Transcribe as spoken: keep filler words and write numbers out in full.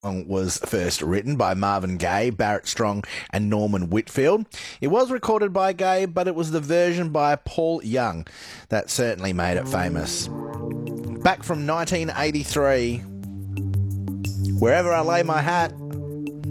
was first written by Marvin Gaye, Barrett Strong, and Norman Whitfield. It was recorded by Gaye, but it was the version by Paul Young that certainly made it famous. Back from nineteen eighty-three, Wherever I Lay My Hat.